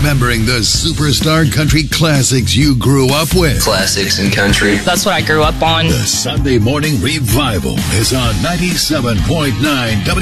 remembering the superstar country classics you grew up with. Classics and country. That's what I grew up on. The Sunday Morning Revival is on 97.9 W.